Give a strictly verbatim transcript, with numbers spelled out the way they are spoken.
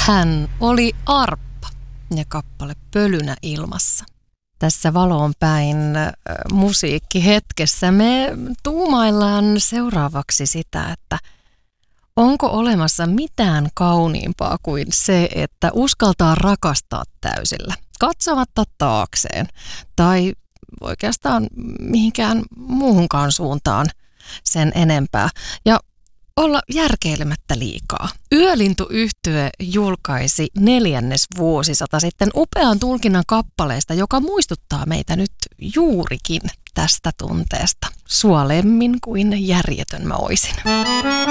Hän oli arppa ja kappale Pölynä ilmassa. Tässä Valoon päin musiikkihetkessä me tuumaillaan seuraavaksi sitä, että onko olemassa mitään kauniimpaa kuin se, että uskaltaa rakastaa täysillä, katsomatta taakseen tai oikeastaan mihinkään muuhunkaan suuntaan sen enempää ja olla järkeilemättä liikaa. Yölintu-yhtye julkaisi neljännes vuosisata sitten upean tulkinnan kappaleesta, joka muistuttaa meitä nyt juurikin tästä tunteesta. Sua lemmin kuin järjetön mä oisin.